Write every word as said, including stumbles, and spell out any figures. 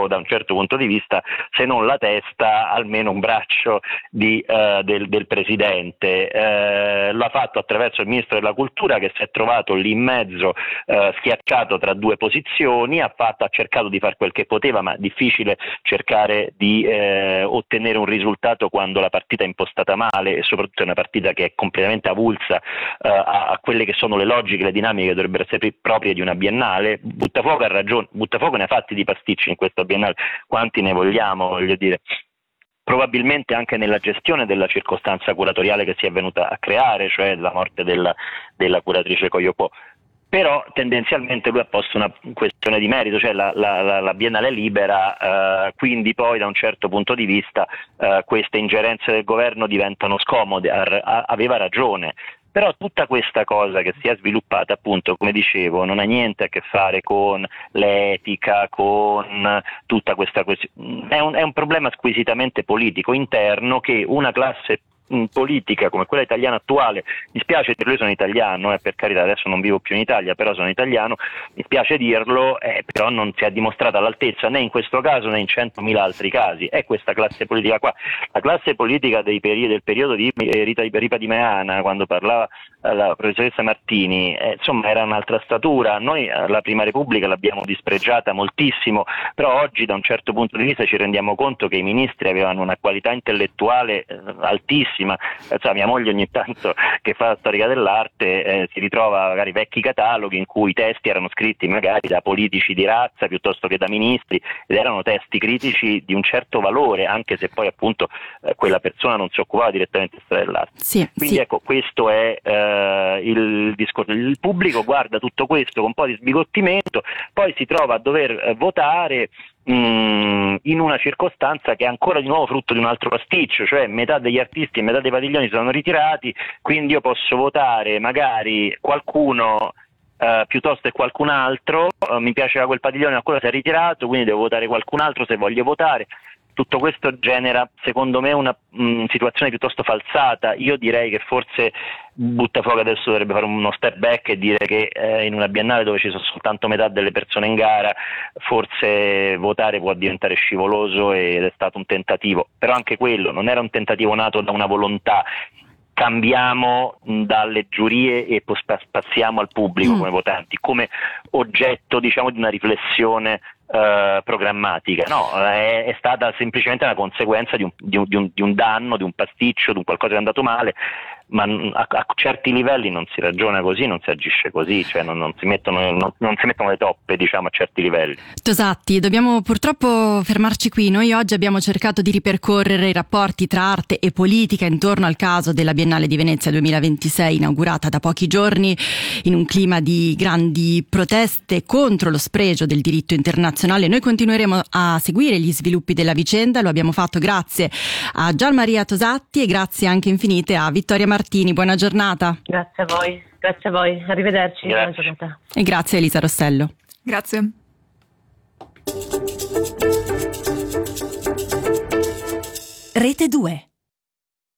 visto da un certo punto di vista, se non la testa, almeno un braccio di, uh, del, del presidente. Uh, l'ha fatto attraverso il ministro della cultura, che si è trovato lì in mezzo, uh, schiacciato tra due posizioni, ha, fatto, ha cercato di fare quel che poteva, ma difficile cercare di uh, ottenere un risultato quando la partita è impostata male, e soprattutto è una partita che è completamente avulsa uh, a, a quelle che sono le logiche, le dinamiche che dovrebbero essere proprie di una biennale. Buttafuoco ha ragione, Buttafuoco ne ha fatti di pasticci in questa biennale, quanti ne vogliamo, voglio dire. Probabilmente anche nella gestione della circostanza curatoriale che si è venuta a creare, cioè la morte della, della curatrice Cogliopò. Però tendenzialmente lui ha posto una questione di merito, cioè la, la, la Biennale è libera, eh, quindi poi da un certo punto di vista eh, queste ingerenze del governo diventano scomode. Ha, aveva ragione. Però tutta questa cosa che si è sviluppata, appunto, come dicevo, non ha niente a che fare con l'etica, con tutta questa questione. È un, è un problema squisitamente politico interno che una classe politica come quella italiana attuale, mi spiace dirlo, io sono italiano, eh, per carità, adesso non vivo più in Italia, però sono italiano, mi spiace dirlo, eh, però non si è dimostrata all'altezza né in questo caso né in centomila altri casi. È questa classe politica qua, la classe politica dei peri- del periodo di Rita Ripa di Meana, quando parlava eh, la professoressa Martini, eh, insomma era un'altra statura. Noi eh, la Prima Repubblica l'abbiamo dispregiata moltissimo, però oggi da un certo punto di vista ci rendiamo conto che i ministri avevano una qualità intellettuale eh, altissima. Insomma, mia moglie ogni tanto, che fa la storia dell'arte, eh, si ritrova magari vecchi cataloghi in cui i testi erano scritti magari da politici di razza piuttosto che da ministri, ed erano testi critici di un certo valore, anche se poi appunto eh, quella persona non si occupava direttamente di storia dell'arte. Sì, quindi sì. Ecco, questo è eh, il discorso. Il pubblico guarda tutto questo con un po' di sbigottimento, poi si trova a dover eh, votare in una circostanza che è ancora di nuovo frutto di un altro pasticcio, cioè metà degli artisti e metà dei padiglioni sono ritirati, quindi io posso votare magari qualcuno Uh, piuttosto che qualcun altro, uh, mi piaceva quel padiglione ma quello si è ritirato, quindi devo votare qualcun altro se voglio votare. Tutto questo genera, secondo me, una mh, situazione piuttosto falsata. Io direi che forse Buttafuoco adesso dovrebbe fare uno step back e dire che eh, in una biennale dove ci sono soltanto metà delle persone in gara, forse votare può diventare scivoloso, ed è stato un tentativo. Però anche quello non era un tentativo nato da una volontà. Cambiamo dalle giurie e passiamo al pubblico mm. come votanti, come oggetto, diciamo, di una riflessione uh, programmatica. No, è, è stata semplicemente una conseguenza di un, di, un, di, un, di un danno, di un pasticcio, di un qualcosa che è andato male, ma a, a certi livelli non si ragiona così, non si agisce così, cioè non, non, si mettono, non, non si mettono le toppe, diciamo, a certi livelli. Tosatti, dobbiamo purtroppo fermarci qui. Noi oggi abbiamo cercato di ripercorrere i rapporti tra arte e politica intorno al caso della Biennale di Venezia duemilaventisei, inaugurata da pochi giorni in un clima di grandi proteste contro lo spregio del diritto internazionale. Noi continueremo a seguire gli sviluppi della vicenda, lo abbiamo fatto grazie a Gian Maria Tosatti e grazie anche infinite a Vittoria Martini. Buona giornata. Grazie a voi, grazie a voi, arrivederci. Grazie. Buona giornata. E grazie a Elisa Rossello. Grazie. Rete due.